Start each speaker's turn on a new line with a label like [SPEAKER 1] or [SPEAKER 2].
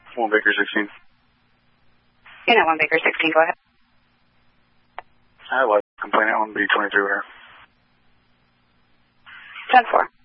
[SPEAKER 1] 1 Baker 16.
[SPEAKER 2] Unit 1 Baker 16, go ahead.
[SPEAKER 1] I have a complaint on B23 where.
[SPEAKER 2] 10-4.